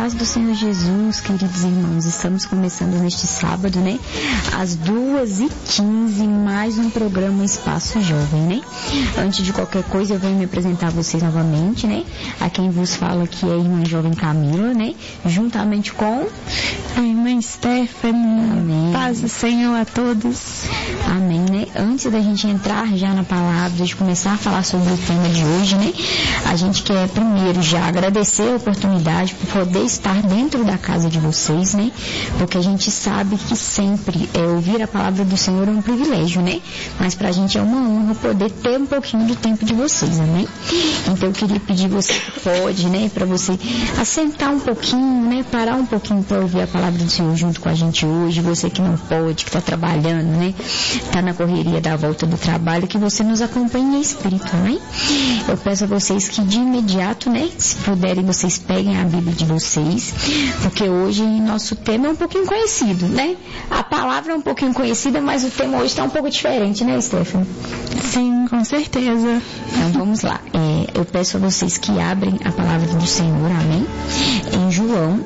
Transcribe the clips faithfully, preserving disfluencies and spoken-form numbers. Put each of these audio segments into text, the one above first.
paz do Senhor Jesus, queridos irmãos, estamos começando neste sábado, né? Às duas e quinze, mais um programa Espaço Jovem, né? Antes de qualquer coisa, eu venho me apresentar a vocês novamente, né? A quem vos fala aqui é a irmã Jovem Camila, né? Juntamente com a irmã Stephanie. Amém. Paz do Senhor a todos. Amém, né? Antes da gente entrar já na palavra, de começar a falar sobre o tema de hoje, né? A gente quer primeiro já agradecer a oportunidade por poder estar dentro da casa de vocês, né? Porque a gente sabe que sempre é, ouvir a palavra do Senhor é um privilégio, né? Mas pra gente é uma honra poder ter um pouquinho do tempo de vocês, amém? Então eu queria pedir você que pode, né? Pra você assentar um pouquinho, né? Parar um pouquinho pra ouvir a palavra do Senhor junto com a gente hoje. Você que não pode, que tá trabalhando, né? Tá na correria da volta do trabalho, que você nos acompanhe em espírito, amém? Eu peço a vocês que de imediato, né? Se puderem, vocês peguem a Bíblia de vocês, porque hoje nosso tema é um pouquinho conhecido, né? A palavra é um pouquinho conhecida, mas o tema hoje está um pouco diferente, né, Stephanie? Sim, com certeza. Então vamos lá. É, eu peço a vocês que abrem a palavra do Senhor, amém? Em João,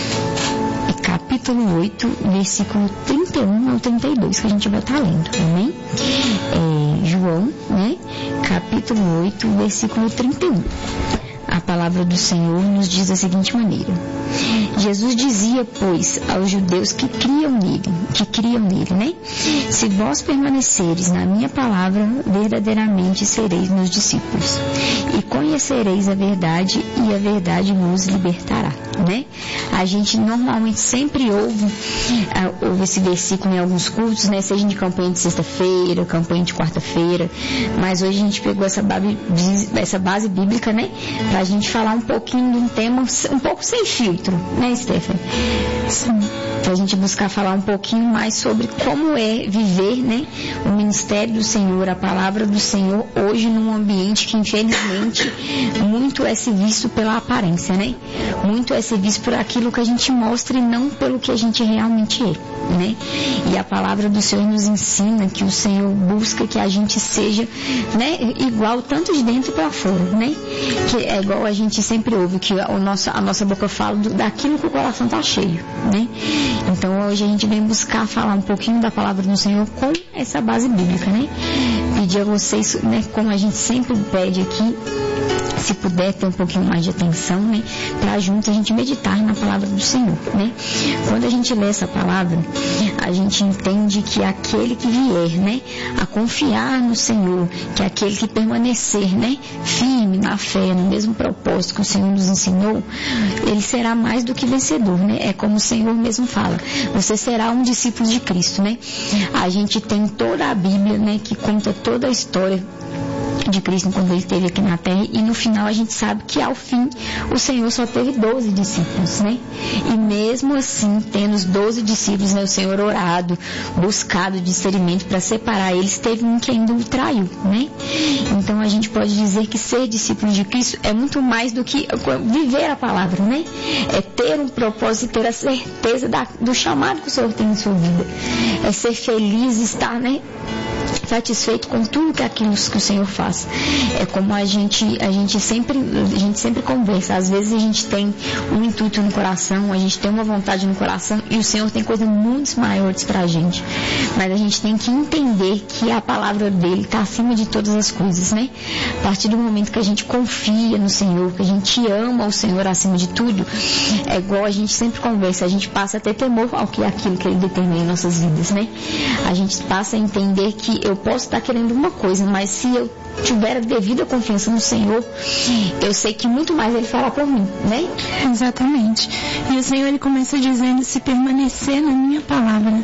capítulo oito, versículo trinta e um ao trinta e dois, que a gente vai estar lendo, amém? É, João, né? Capítulo oito, versículo trinta e um. A palavra do Senhor nos diz da seguinte maneira: Jesus dizia, pois, aos judeus que criam nele, que criam nele, né? Se vós permaneceres na minha palavra, verdadeiramente sereis meus discípulos, e conhecereis a verdade, e a verdade vos libertará, né? A gente normalmente sempre ouve, uh, ouve esse versículo em alguns cultos, né? Seja de campanha de sexta-feira, campanha de quarta-feira, mas hoje a gente pegou essa base, essa base bíblica, né? Pra gente falar um pouquinho de um tema um pouco sem filtro, né, Stephanie? Sim. Pra gente buscar falar um pouquinho mais sobre como é viver, né, o ministério do Senhor, a palavra do Senhor, hoje num ambiente que infelizmente muito é se visto pela aparência, né? Muito é se visto por aquilo que a gente mostra e não pelo que a gente realmente é, né? E a palavra do Senhor nos ensina que o Senhor busca que a gente seja, né, igual tanto de dentro para fora, né? Que é igual a gente sempre ouve, que a nossa, a nossa boca fala do, daquilo que o coração está cheio, né? Então hoje a gente vem buscar falar um pouquinho da palavra do Senhor com essa base bíblica, né? Pedir a vocês, né, como a gente sempre pede aqui, se puder ter um pouquinho mais de atenção, né, para junto a gente meditar na palavra do Senhor, né? Quando a gente lê essa palavra, a gente entende que aquele que vier, né, a confiar no Senhor, que é aquele que permanecer, né, firme na fé, no mesmo propósito que o Senhor nos ensinou, ele será mais do que vencedor, né? É como o Senhor mesmo fala, você será um discípulo de Cristo, né? A gente tem toda a Bíblia, né, que conta toda a história de Cristo quando ele esteve aqui na terra, e no final a gente sabe que ao fim o Senhor só teve doze discípulos, né? E mesmo assim, tendo os doze discípulos, né, o Senhor orado, buscado discernimento para separar eles, teve um que ainda o traiu, né? Então a gente pode dizer que ser discípulo de Cristo é muito mais do que viver a palavra, né? É ter um propósito, ter a certeza da, do chamado que o Senhor tem em sua vida, é ser feliz, estar, né, satisfeito com tudo que aquilo que o Senhor faz. É como a gente, a gente sempre, a gente sempre conversa. Às vezes a gente tem um intuito no coração, a gente tem uma vontade no coração e o Senhor tem coisas muito maiores pra gente. Mas a gente tem que entender que a palavra dele está acima de todas as coisas, né? A partir do momento que a gente confia no Senhor, que a gente ama o Senhor acima de tudo, é igual a gente sempre conversa, a gente passa a ter temor ao que aquilo que ele determina em nossas vidas, né? A gente passa a entender que eu posso estar querendo uma coisa, mas se eu tiver a devida confiança no Senhor, eu sei que muito mais ele fará por mim, né? Exatamente. E o Senhor, ele começa dizendo, se permanecer na minha palavra.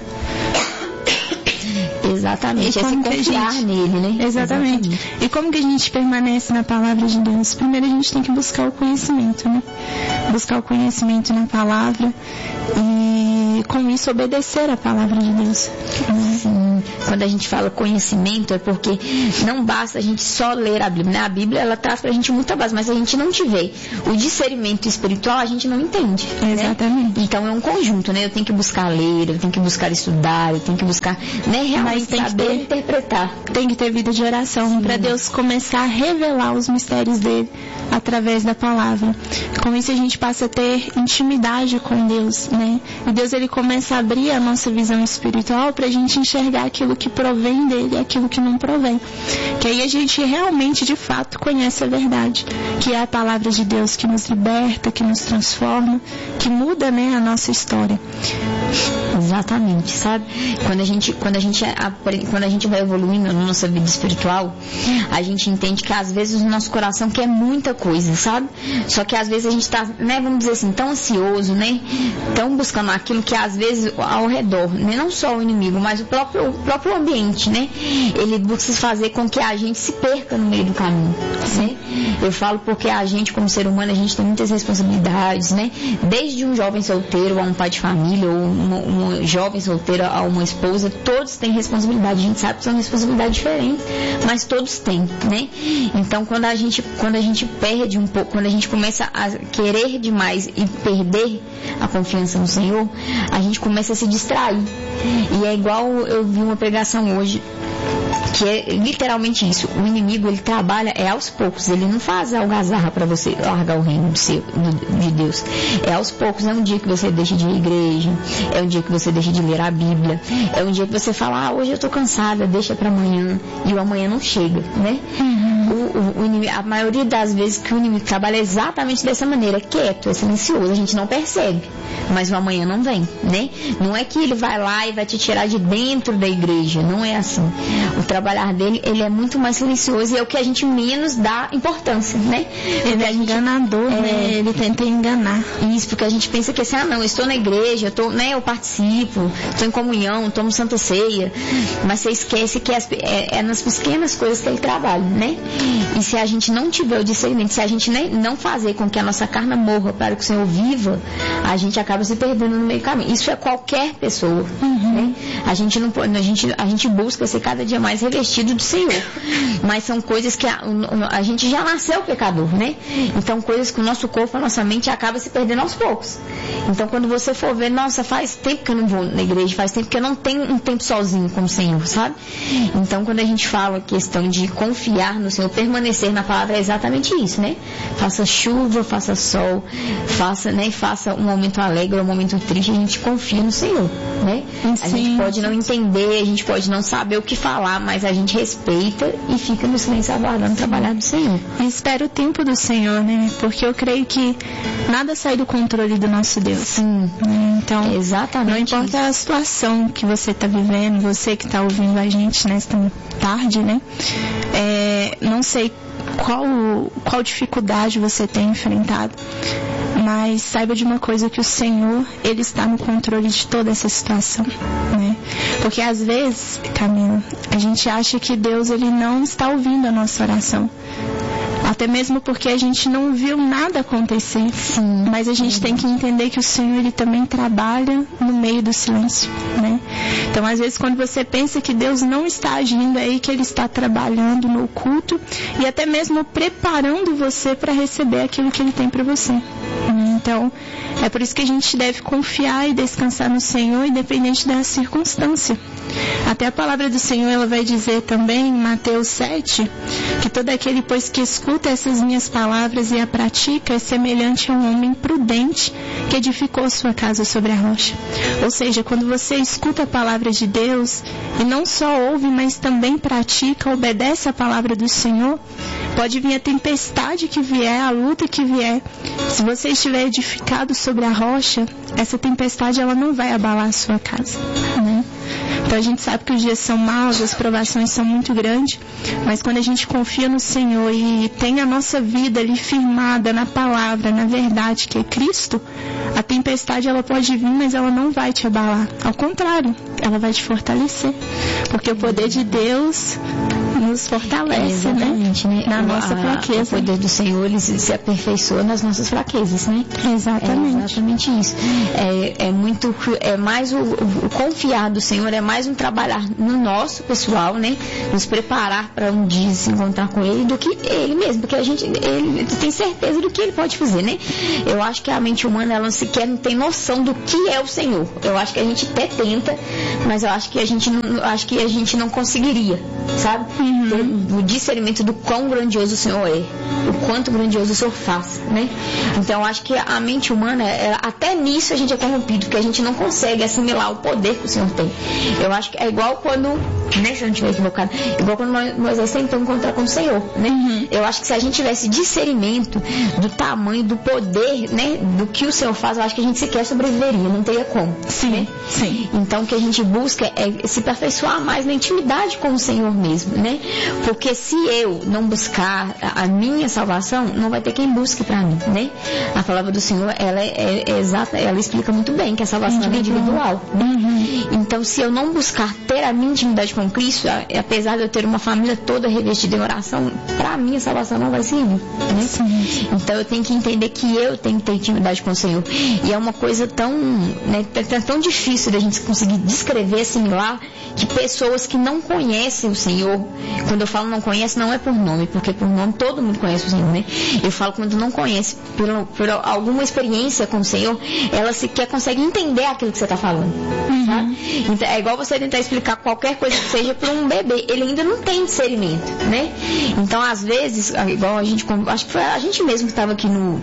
Exatamente, é se confiar gente... nele, né? Exatamente. Exatamente. E como que a gente permanece na palavra de Deus? Primeiro a gente tem que buscar o conhecimento, né? Buscar o conhecimento na palavra e com isso obedecer a palavra de Deus. Sim, quando a gente fala conhecimento, é porque não basta a gente só ler a Bíblia, né? A Bíblia, ela traz pra gente muita base, mas se a gente não tiver o discernimento espiritual, a gente não entende. Exatamente. Né? Então é um conjunto, né? Eu tenho que buscar ler, eu tenho que buscar estudar, eu tenho que buscar, né, realmente tem saber que ter, interpretar. Tem que ter vida de oração para Deus começar a revelar os mistérios dele através da palavra. Com isso a gente passa a ter intimidade com Deus, né? E Deus, ele começa a abrir a nossa visão espiritual pra gente enxergar aquilo que provém dele e aquilo que não provém. Que aí a gente realmente, de fato, conhece a verdade, que é a palavra de Deus que nos liberta, que nos transforma, que muda, né, a nossa história. Exatamente, sabe? Quando a gente, quando a gente, quando a gente vai evoluindo na nossa vida espiritual, a gente entende que às vezes o nosso coração quer muita coisa, sabe? Só que às vezes a gente tá, né, vamos dizer assim, tão ansioso, né? Tão buscando aquilo que às vezes ao redor, né? Não só o inimigo, mas o próprio, o próprio ambiente, né? Ele busca fazer com que a gente se perca no meio do caminho, né? Eu falo porque a gente, como ser humano, a gente tem muitas responsabilidades, né? Desde um jovem solteiro a um pai de família, ou uma, uma jovem solteira a uma esposa, todos têm responsabilidade. A gente sabe que são responsabilidades diferentes, mas todos têm, né? Então, quando a gente, quando a gente perde um pouco, quando a gente começa a querer demais e perder a confiança no Senhor, a gente começa a se distrair. E é igual eu vi uma pregação hoje, que é literalmente isso. O inimigo, ele trabalha é aos poucos, ele não faz algazarra para você largar o reino de, seu, de Deus. É aos poucos, é um dia que você deixa de ir à igreja, é um dia que você deixa de ler a Bíblia, é um dia que você fala, ah, hoje eu tô cansada, deixa para amanhã, e o amanhã não chega, né? Uhum. O, o, o inimigo, a maioria das vezes que o inimigo trabalha é exatamente dessa maneira, quieto, é silencioso, a gente não percebe, mas o amanhã não vem, né? Não é que ele vai lá e vai te tirar de dentro da igreja, não é assim. O trabalhar dele, ele é muito mais silencioso e é o que a gente menos dá importância, né? Ele é enganador, é, né? Ele tenta enganar. Isso, porque a gente pensa que assim, ah não, eu estou na igreja, eu, tô, né, eu participo, estou em comunhão, tomo Santa Ceia, mas você esquece que as, é, é nas pequenas coisas que ele trabalha, né? E se a gente não tiver o discernimento, se a gente nem, não fazer com que a nossa carne morra para que o Senhor viva, a gente acaba se perdendo no meio do caminho. Isso é qualquer pessoa, uhum. né? A gente não pode, a gente, a gente busca ser cada dia mais revestido do Senhor, mas são coisas que a, a gente já nasceu pecador, né? Então coisas que o nosso corpo, a nossa mente acaba se perdendo aos poucos. Então quando você for ver, nossa, faz tempo que eu não vou na igreja, faz tempo que eu não tenho um tempo sozinho com o Senhor, sabe? Então quando a gente fala a questão de confiar no Senhor, permanecer na palavra, é exatamente isso, né? Faça chuva, faça sol, faça, né? Faça um momento alegre ou um momento triste, a gente confia no Senhor, né? Sim. A gente pode não entender, a gente pode não saber o que falar, mas a gente respeita e fica no silêncio aguardando o trabalhar do Senhor. E espera o tempo do Senhor, né? Porque eu creio que nada sai do controle do nosso Deus. Sim. Então, é exatamente não importa isso. a situação que você está vivendo, você que está ouvindo a gente nesta tarde, né? É, não sei qual, qual dificuldade você tem enfrentado, mas saiba de uma coisa, que o Senhor, Ele está no controle de toda essa situação, né? Porque às vezes, Camila, a gente acha que Deus, Ele não está ouvindo a nossa oração. Até mesmo porque a gente não viu nada acontecer. Sim. Mas a gente tem que entender que o Senhor, Ele também trabalha no meio do silêncio, né? Então, às vezes, quando você pensa que Deus não está agindo, é aí que Ele está trabalhando no oculto e até mesmo preparando você para receber aquilo que Ele tem para você. Então, é por isso que a gente deve confiar e descansar no Senhor, independente da circunstância. Até a palavra do Senhor, ela vai dizer também em Mateus sete, que todo aquele, pois, que escuta essas minhas palavras e a pratica é semelhante a um homem prudente que edificou sua casa sobre a rocha. Ou seja, quando você escuta a palavra de Deus e não só ouve, mas também pratica, obedece a palavra do Senhor, pode vir a tempestade que vier, a luta que vier. Se você estiver edificado sobre a rocha, essa tempestade, ela não vai abalar a sua casa, né? Então a gente sabe que os dias são maus, as provações são muito grandes, mas quando a gente confia no Senhor e tem a nossa vida ali firmada na palavra, na verdade, que é Cristo, a tempestade, ela pode vir, mas ela não vai te abalar. Ao contrário, ela vai te fortalecer, porque o poder de Deus nos fortalece, é, exatamente, né? né? Na o, nossa a, fraqueza. O poder do Senhor, ele se, se aperfeiçoa nas nossas fraquezas, né? Exatamente. É exatamente isso. É, é muito, é mais o, o, o confiar do Senhor, é mais um trabalhar no nosso pessoal, né? Nos preparar para um dia se encontrar com Ele do que Ele mesmo, porque a gente ele tem certeza do que Ele pode fazer, né? Eu acho que a mente humana, ela sequer não tem noção do que é o Senhor. Eu acho que a gente até tenta, mas eu acho que a gente não, acho que a gente não conseguiria, sabe? Uhum. Ter o discernimento do quão grandioso o Senhor é, o quanto grandioso o Senhor faz, né? Então eu acho que a mente humana, é, até nisso a gente é corrompido, porque a gente não consegue assimilar o poder que o Senhor tem. Eu acho que é igual quando, né, se eu não estiver equivocado, igual quando Moisés tentou encontrar com o Senhor, né? Uhum. Eu acho que se a gente tivesse discernimento do tamanho, do poder, né, do que o Senhor faz, eu acho que a gente sequer sobreviveria, não teria como. Sim, né? sim. Então o que a gente busca é se aperfeiçoar mais na intimidade com o Senhor mesmo, né? Porque se eu não buscar a minha salvação, não vai ter quem busque para mim, né? A palavra do Senhor, ela é, é exata, ela explica muito bem que a salvação é individual. Uhum. Então, se eu não buscar ter a minha intimidade com Cristo, apesar de eu ter uma família toda revestida em oração, para mim a salvação não vai servir, né? Sim. Então, eu tenho que entender que eu tenho que ter intimidade com o Senhor. E é uma coisa tão, né, tão difícil da gente conseguir descrever, assimilar, que pessoas que não conhecem o Senhor, quando eu falo não conhece, não é por nome, porque por nome todo mundo conhece o Senhor, né? Eu falo quando não conhece, por, por alguma experiência com o Senhor, ela sequer consegue entender aquilo que você está falando. Uhum. Sabe? Então, é igual você tentar explicar qualquer coisa que seja para um bebê, ele ainda não tem discernimento, né? Então, às vezes, igual a gente, acho que foi a gente mesmo que estava aqui no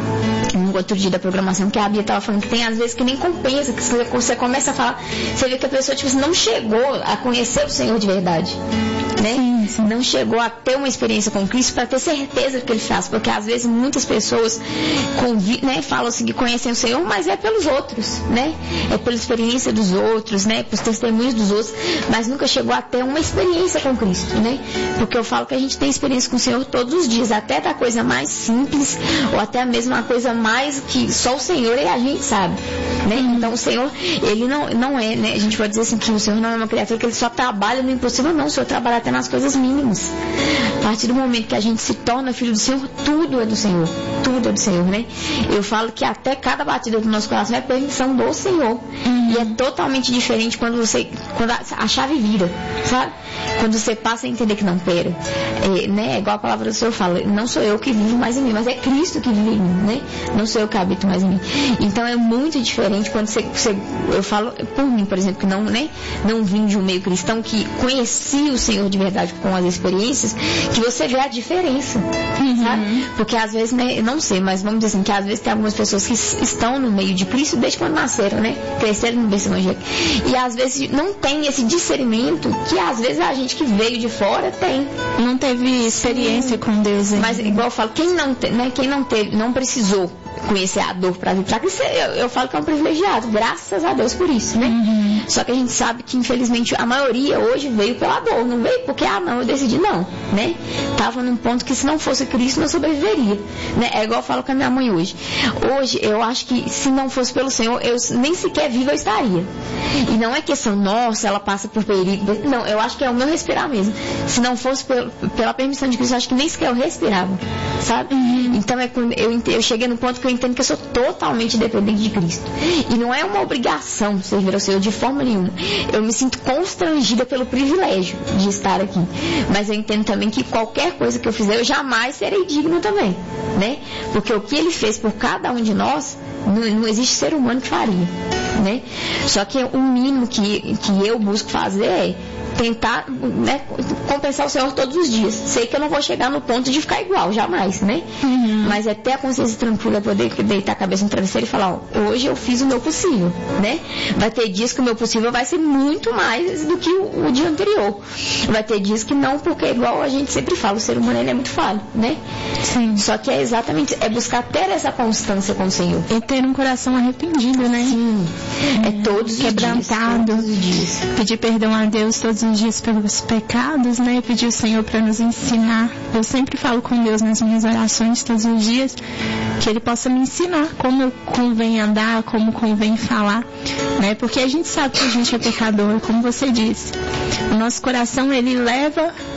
no outro dia da programação, que a Bia estava falando que tem às vezes que nem compensa, que você começa a falar, você vê que a pessoa tipo, não chegou a conhecer o Senhor de verdade, né? Sim, sim. Não chegou a ter uma experiência com Cristo para ter certeza do que Ele faz, porque às vezes muitas pessoas convi- né, falam assim que conhecem o Senhor, mas é pelos outros, né? É pela experiência dos outros, né? Pelos testemunhos dos outros, mas nunca chegou a ter uma experiência com Cristo, né? Porque eu falo que a gente tem experiência com o Senhor todos os dias, até da coisa mais simples, ou até mesmo a coisa mais que só o Senhor e a gente sabe, né? Uhum. Então o Senhor, Ele não, não é, né? A gente pode dizer assim que o Senhor não é uma criatura que Ele só trabalha no impossível, não. O Senhor trabalha até nas coisas mínimas. A partir do momento que a gente se torna filho do Senhor, tudo é do Senhor. Tudo é do Senhor, né? Eu falo que até cada batida do nosso coração é permissão do Senhor. Uhum. E é totalmente diferente quando você, quando a, a chave vira, sabe? Quando você passa a entender que não, pera, é, né? É igual a palavra do Senhor fala, não sou eu que vivo mais em mim, mas é Cristo que vive em mim, né? Não sou eu que habito mais em mim. Então é muito diferente quando você, você eu falo por mim, por exemplo, que não, né? Não vim de um meio cristão, que conheci o Senhor de verdade com as experiências, que você vê a diferença, uhum. sabe? Porque às vezes, né, eu não sei, mas vamos dizer assim, que às vezes tem algumas pessoas que estão no meio de Cristo desde quando nasceram, né? Cresceram no berço evangélico. E às vezes não tem esse discernimento que às vezes a gente que veio de fora tem. Não teve experiência Sim. com Deus ainda. Mas igual eu falo, quem não, te, né, quem não teve, não precisou conhecer a dor para vir para Cristo, eu, eu falo que é um privilegiado, graças a Deus por isso, né? Uhum. Só que a gente sabe que infelizmente a maioria hoje veio pela dor, não veio porque, ah não, eu decidi não, né? Tava num ponto que se não fosse Cristo não sobreviveria, né? É igual eu falo com a minha mãe hoje. Hoje eu acho que se não fosse pelo Senhor, eu nem sequer viva eu estaria. E não é questão, nossa, ela passa por perigo, não, eu acho que é o meu respirar mesmo. Se não fosse pelo, pela permissão de Cristo, eu acho que nem sequer eu respirava, sabe? Uhum. Então é quando eu, eu cheguei no ponto que eu entendo que eu sou totalmente dependente de Cristo. E não é uma obrigação servir ao Senhor de forma nenhuma. Eu me sinto constrangida pelo privilégio de estar aqui. Mas eu entendo também que qualquer coisa que eu fizer, eu jamais serei digna também, né? Porque o que Ele fez por cada um de nós, não, não existe ser humano que faria, né? Só que o mínimo que, que eu busco fazer é tentar, né, compensar o Senhor todos os dias. Sei que eu não vou chegar no ponto de ficar igual, jamais, né? Uhum. Mas é ter a consciência tranquila, poder deitar a cabeça no travesseiro e falar, ó, hoje eu fiz o meu possível, né? Vai ter dias que o meu possível vai ser muito mais do que o, o dia anterior. Vai ter dias que não, porque igual a gente sempre fala, o ser humano ele é muito falho, né? Sim. Só que é exatamente, é buscar ter essa constância com o Senhor. E ter um coração arrependido, né? Sim. É todos os quebrantado, dias. Todos os dias. Pedir perdão a Deus todos os dias pelos pecados, né? Pedir o Senhor para nos ensinar. Eu sempre falo com Deus nas minhas orações todos os dias, que Ele possa me ensinar como convém andar, como convém falar, né? Porque a gente sabe que a gente é pecador, como você disse. O nosso coração, ele leva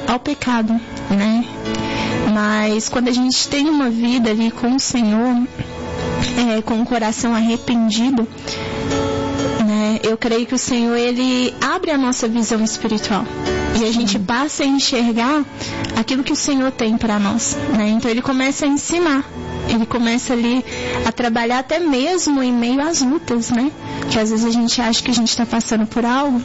ao pecado, né? Mas quando a gente tem uma vida ali com o Senhor, é, com o coração arrependido, né, eu creio que o Senhor, Ele abre a nossa visão espiritual. E a gente passa a enxergar aquilo que o Senhor tem para nós, né? Então Ele começa a ensinar. Ele começa ali a trabalhar até mesmo em meio às lutas, né? Que às vezes a gente acha que a gente está passando por algo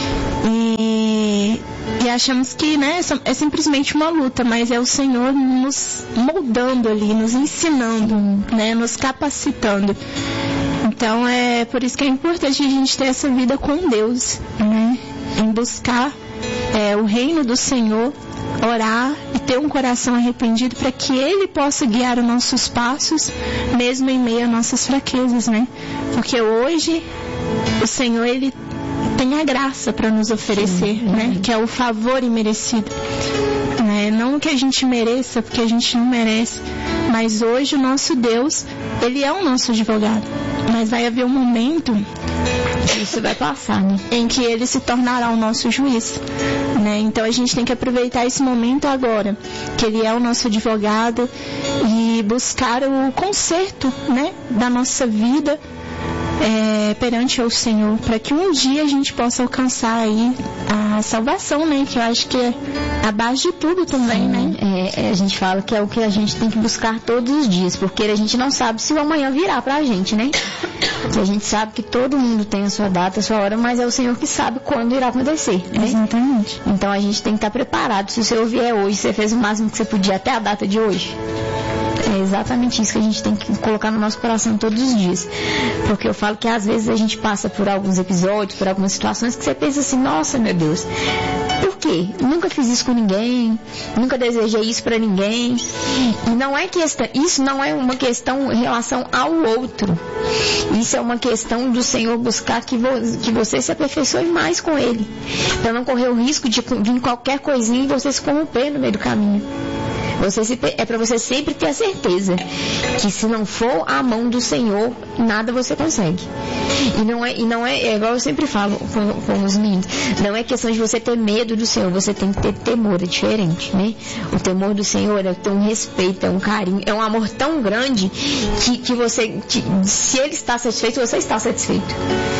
e, e achamos que, né, é simplesmente uma luta, mas é o Senhor nos moldando ali, nos ensinando, né, nos capacitando. Então é por isso que é importante a gente ter essa vida com Deus, né? Em buscar é, o reino do Senhor, orar e ter um coração arrependido para que Ele possa guiar os nossos passos, mesmo em meio às nossas fraquezas, né? Porque hoje o Senhor, Ele tem a graça para nos oferecer, sim, né? Que é o favor imerecido, né? Não que a gente mereça, porque a gente não merece, mas hoje o nosso Deus, Ele é o nosso advogado. Mas vai haver um momento, isso vai passar, né? Em que Ele se tornará o nosso juiz, né? Então a gente tem que aproveitar esse momento agora, que Ele é o nosso advogado, e buscar o conserto, né, da nossa vida é, perante o Senhor, para que um dia a gente possa alcançar aí a salvação, né? Que eu acho que é a base de tudo também, sim, né? É, a gente fala que é o que a gente tem que buscar todos os dias, porque a gente não sabe se o amanhã virá pra gente, né? A gente sabe que todo mundo tem a sua data, a sua hora, mas é o Senhor que sabe quando irá acontecer, né? Exatamente. Então a gente tem que estar preparado. Se o Senhor vier hoje, você fez o máximo que você podia até a data de hoje. É exatamente isso que a gente tem que colocar no nosso coração todos os dias. Porque eu falo que às vezes a gente passa por alguns episódios, por algumas situações que você pensa assim, nossa, meu Deus, por quê? Nunca fiz isso com ninguém, nunca desejei isso pra ninguém. E não é questão, isso não é uma questão em relação ao outro. Isso é uma questão do Senhor buscar que, vo, que você se aperfeiçoe mais com Ele, para não correr o risco de vir qualquer coisinha e você se corromper no meio do caminho. Você se, é para você sempre ter a certeza que se não for a mão do Senhor, nada você consegue. E não é, e não é, é igual eu sempre falo com, com os meninos, não é questão de você ter medo do Senhor, você tem que ter temor, é diferente, né? O temor do Senhor é ter um respeito, é um carinho, é um amor tão grande que, que você, que, se Ele está satisfeito, você está satisfeito.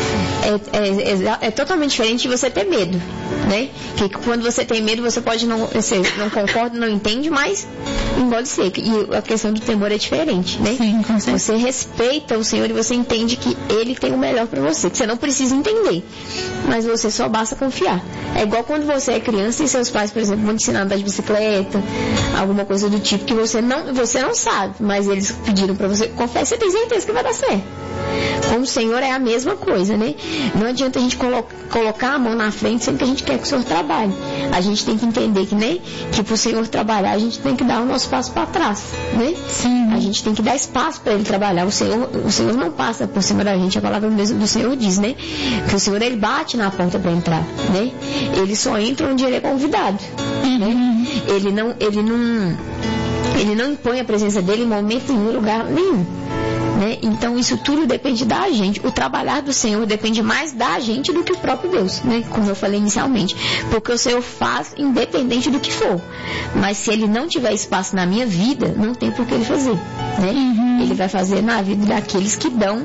É, é, é, é totalmente diferente de você ter medo, né? Que quando você tem medo, você pode não, você não concorda, não entende, mas engole seco. E a questão do temor é diferente, né? Sim, com certeza. Você respeita o Senhor e você entende que Ele tem o melhor para você, que você não precisa entender, mas você só basta confiar. É igual quando você é criança e seus pais, por exemplo, vão te ensinar a andar de bicicleta, alguma coisa do tipo que você não, você não sabe, mas eles pediram para você confiar, você tem certeza que vai dar certo. Com o Senhor é a mesma coisa, né? Não adianta a gente colo- colocar a mão na frente sempre que a gente quer que o Senhor trabalhe. A gente tem que entender que, né, que para o Senhor trabalhar, a gente tem que dar o nosso passo para trás, né? Sim. A gente tem que dar espaço para Ele trabalhar. O Senhor, o Senhor não passa por cima da gente. A palavra mesmo do Senhor diz, né? Que o Senhor, Ele bate na porta para entrar, né? Ele só entra onde Ele é convidado, uhum. né? Ele não, ele não, ele não impõe a presença dele em momento nenhum, lugar nenhum. Né? Então isso tudo depende da gente. O trabalhar do Senhor depende mais da gente do que o próprio Deus, né? Como eu falei inicialmente, porque o Senhor faz independente do que for, mas se Ele não tiver espaço na minha vida, não tem por que Ele fazer, né? Uhum. Ele vai fazer na vida daqueles que dão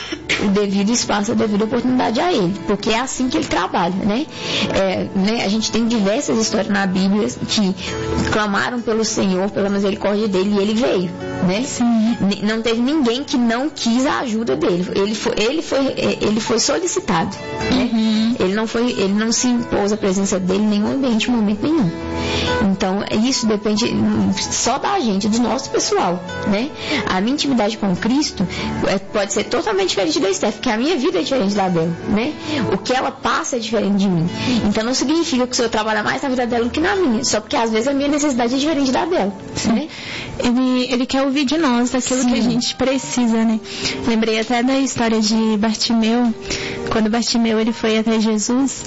o devido espaço, a devida oportunidade a Ele, porque é assim que Ele trabalha, né? É, né? A gente tem diversas histórias na Bíblia que clamaram pelo Senhor, pela misericórdia dele, e Ele veio, né? Sim. Não teve ninguém que não quis a ajuda dele. Ele foi, ele foi, ele foi solicitado, né? Uhum. Ele não foi, ele não se impôs a presença dele em nenhum ambiente, em momento nenhum. Então, isso depende só da gente, do nosso pessoal, né? A minha intimidade com Cristo pode ser totalmente diferente da Esther, porque a minha vida é diferente da dela, né? O que ela passa é diferente de mim. Então, não significa que o Senhor trabalha mais na vida dela do que na minha, só porque às vezes a minha necessidade é diferente da dela, né? Ele, ele quer ouvir de nós daquilo Sim. que a gente precisa, né? Lembrei até da história de Bartimeu. Quando Bartimeu ele foi até Jesus,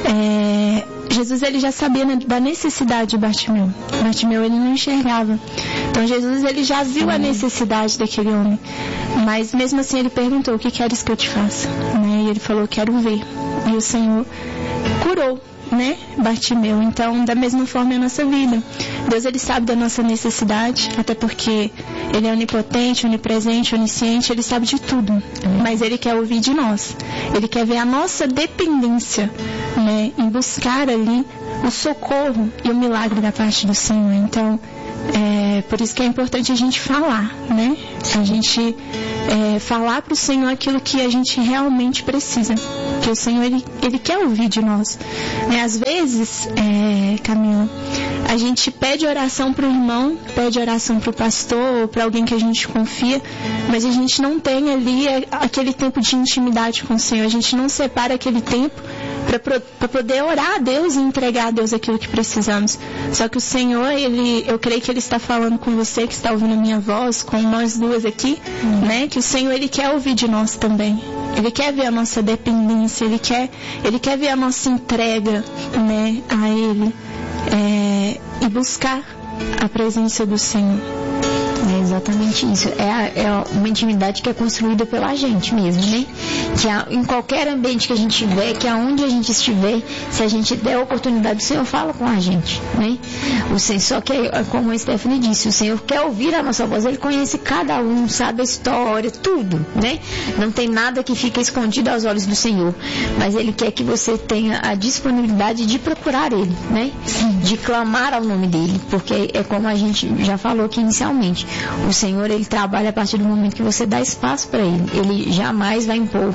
é, Jesus ele já sabia da necessidade de Bartimeu. Bartimeu ele não enxergava. Então Jesus ele já viu a necessidade daquele homem. Mas mesmo assim ele perguntou: o que queres que eu te faça? Né? E ele falou: quero ver. E o Senhor curou né, Bartimeu. Então, da mesma forma é a nossa vida. Deus, ele sabe da nossa necessidade, até porque ele é onipotente, onipresente, onisciente, ele sabe de tudo. Mas ele quer ouvir de nós. Ele quer ver a nossa dependência, né, em buscar ali o socorro e o milagre da parte do Senhor. Então, é por isso que é importante a gente falar, né? A gente é, falar para o Senhor aquilo que a gente realmente precisa. Que o Senhor, ele, ele quer ouvir de nós. É, às vezes, é, Camila, a gente pede oração para o irmão, pede oração para o pastor, para alguém que a gente confia, mas a gente não tem ali aquele tempo de intimidade com o Senhor. A gente não separa aquele tempo para poder orar a Deus e entregar a Deus aquilo que precisamos. Só que o Senhor, ele, eu creio que Ele está falando com você, que está ouvindo a minha voz, com nós duas aqui, hum. né? Que o Senhor, Ele quer ouvir de nós também. Ele quer ver a nossa dependência, Ele quer, ele quer ver a nossa entrega, né, a Ele, é, e buscar a presença do Senhor. É exatamente isso. É, a, é uma intimidade que é construída pela gente mesmo, né? Que a, em qualquer ambiente que a gente estiver, que aonde a gente estiver, se a gente der a oportunidade, o Senhor fala com a gente, né? O Senhor, só que, como a Stephanie disse, o Senhor quer ouvir a nossa voz. Ele conhece cada um, sabe a história, tudo, né? Não tem nada que fica escondido aos olhos do Senhor. Mas Ele quer que você tenha a disponibilidade de procurar Ele, né? De clamar ao nome dEle, porque é como a gente já falou aqui inicialmente. O Senhor, Ele trabalha a partir do momento que você dá espaço para Ele. Ele jamais vai impor o,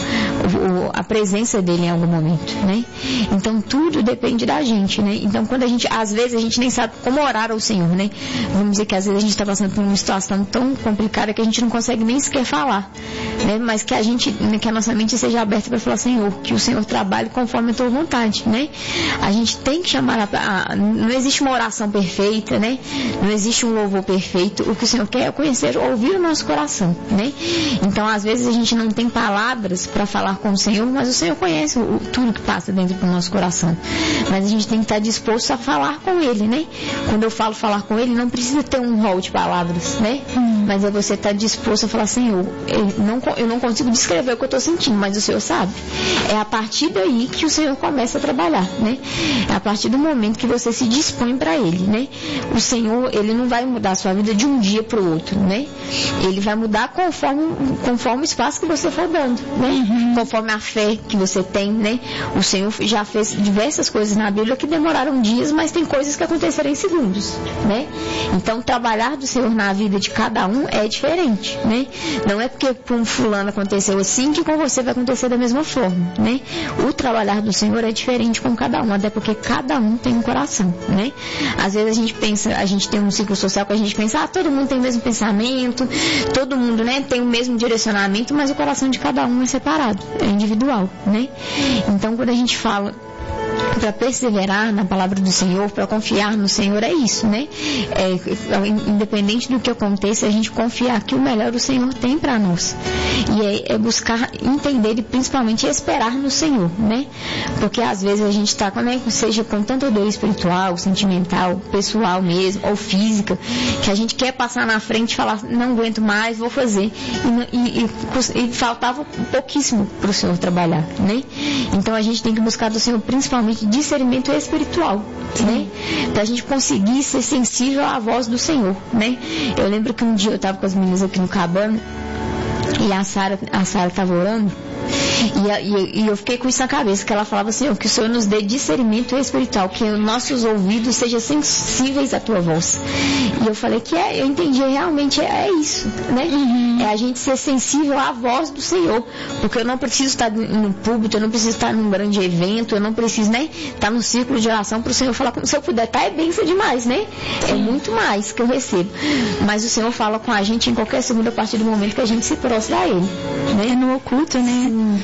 o, a presença dEle em algum momento, né? Então, tudo depende da gente, né? Então, quando a gente, às vezes, a gente nem sabe como orar ao Senhor, né? Vamos dizer que às vezes a gente está passando por uma situação tão complicada que a gente não consegue nem sequer falar, né? Mas que a gente, que a nossa mente seja aberta para falar, Senhor, que o Senhor trabalhe conforme a tua vontade, né? A gente tem que chamar a, a, não existe uma oração perfeita, né? Não existe um louvor perfeito. O que o Senhor quer é conhecer, ouvir o nosso coração, né? Então, às vezes, a gente não tem palavras para falar com o Senhor, mas o Senhor conhece o, tudo que passa dentro do nosso coração. Mas a gente tem que estar disposto a falar com Ele, né? Quando eu falo falar com Ele, não precisa ter um rol de palavras, né? Hum. Mas é você estar disposto a falar, Senhor, eu não, eu não consigo descrever o que eu estou sentindo, mas o Senhor sabe. É a partir daí que o Senhor começa a trabalhar, né? É a partir do momento que você se dispõe para Ele, né? O Senhor, Ele não vai mudar a sua vida de um dia para o outro, né? Ele vai mudar conforme, conforme o espaço que você for dando, né? Uhum. Conforme a fé que você tem, né? O Senhor já fez diversas coisas na Bíblia que demoraram dias, mas tem coisas que aconteceram em segundos, né? Então, trabalhar do Senhor na vida de cada um é diferente, né? Não é porque com um fulano aconteceu assim que com você vai acontecer da mesma forma, né? O trabalhar do Senhor é diferente com cada um, até porque cada um tem um coração, né? Às vezes a gente pensa, a gente tem um ciclo social que a gente pensa, ah, todo mundo tem o mesmo pensamento, todo mundo, né, tem o mesmo direcionamento, mas o coração de cada um é separado, é individual, né? Então, quando a gente fala para perseverar na palavra do Senhor, para confiar no Senhor, é isso, né? É, independente do que aconteça, a gente confiar que o melhor o Senhor tem para nós. E é, é buscar entender e principalmente esperar no Senhor, né? Porque às vezes a gente está, né, seja com tanta dor espiritual, sentimental, pessoal mesmo, ou física, que a gente quer passar na frente e falar, não aguento mais, vou fazer. E, e, e, e faltava pouquíssimo para o Senhor trabalhar, né? Então a gente tem que buscar do Senhor principalmente discernimento espiritual, né? Pra gente conseguir ser sensível à voz do Senhor, né? Eu lembro que um dia eu estava com as meninas aqui no Cabana e a Sara a Sara estava orando e, e, e eu fiquei com isso na cabeça, que ela falava assim, que o Senhor nos dê discernimento espiritual, que os nossos ouvidos sejam sensíveis à tua voz. E eu falei que é, eu entendi, realmente é, é isso, né? Uhum. É a gente ser sensível à voz do Senhor, porque eu não preciso estar no púlpito, eu não preciso estar num grande evento, eu não preciso, né, estar no círculo de oração para o Senhor falar, se eu puder estar, é bênção demais, né? É muito mais que eu recebo. Mas o Senhor fala com a gente em qualquer segundo a partir do momento que a gente se prostra a Ele, né? É no oculto, né? Hum.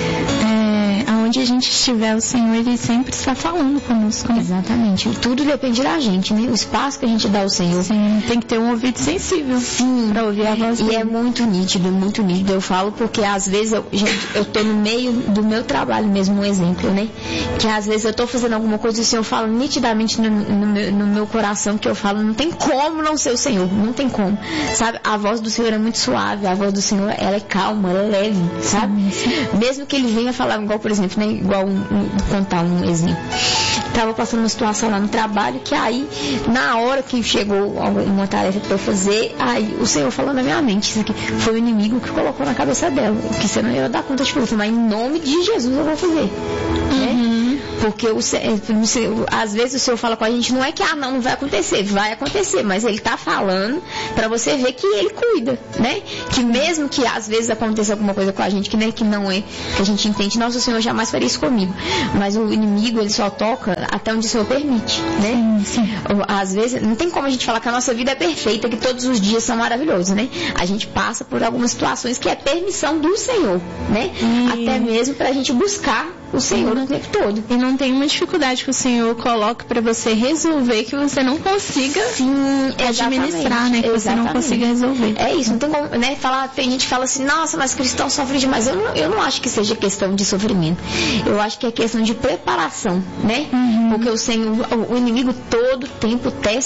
É, aonde a gente estiver, o Senhor, Ele sempre está falando conosco, né? Exatamente. Tudo depende da gente, né? O espaço que a gente dá ao Senhor. Sim, tem que ter um ouvido sensível. Sim. Para ouvir a voz dele. E é muito nítido, muito nítido. Eu falo porque às vezes, eu, gente, eu tô no meio do meu trabalho mesmo, um exemplo, né? Que às vezes eu tô fazendo alguma coisa e o Senhor fala nitidamente no, no, meu, no meu coração, que eu falo, não tem como não ser o Senhor, não tem como. Sabe? A voz do Senhor é muito suave, a voz do Senhor, ela é calma, ela é leve, sabe? Sim, sim. Mesmo que Ele venha falar, igual, por exemplo, né? né? Igual um, um, contar um exemplo. Estava passando uma situação lá no trabalho que aí, na hora que chegou uma tarefa para eu fazer, aí o Senhor falou na minha mente, isso aqui foi o inimigo que colocou na cabeça dela, que você não ia dar conta de fazer, mas em nome de Jesus eu vou fazer. Uhum. Né? Porque o, às vezes o Senhor fala com a gente, não é que ah, não, não vai acontecer, vai acontecer, mas Ele está falando para você ver que Ele cuida, né? Que mesmo que às vezes aconteça alguma coisa com a gente que, né, que não é, que a gente entende, nossa, o Senhor jamais faria isso comigo. Mas o inimigo, ele só toca até onde o Senhor permite, né? Sim, sim. Às vezes, não tem como a gente falar que a nossa vida é perfeita, que todos os dias são maravilhosos, né? A gente passa por algumas situações que é permissão do Senhor, né? Hum. Até mesmo para a gente buscar o Senhor o tempo todo. E não tem uma dificuldade que o Senhor coloque para você resolver que você não consiga Sim, administrar, né? Que exatamente. Você não consiga resolver. É isso, não tem como, né? Falar, tem gente que fala assim, nossa, mas cristão sofre demais. Eu não, eu não acho que seja questão de sofrimento. Eu acho que é questão de preparação, né? Uhum. Porque o Senhor, o inimigo todo tempo testa